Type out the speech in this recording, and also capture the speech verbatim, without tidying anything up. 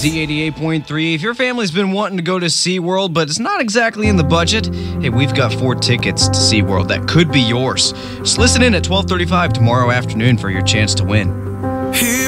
Z eighty-eight point three. If your family's been wanting to go to SeaWorld, but it's not exactly in the budget, hey, we've got four tickets to SeaWorld that could be yours. Just listen in at twelve thirty-five tomorrow afternoon for your chance to win.